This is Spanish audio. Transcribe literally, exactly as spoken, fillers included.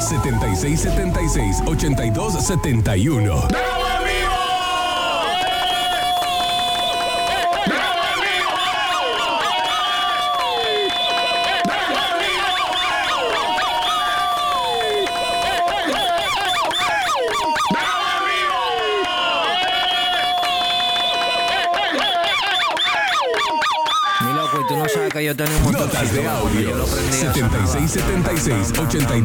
setenta y seis setenta y seis, ochenta y dos setenta y uno. Mi loco, y tú no sabes que yo tenía un motor. Notas de audio. setenta y seis setenta y seis, ochenta y dos.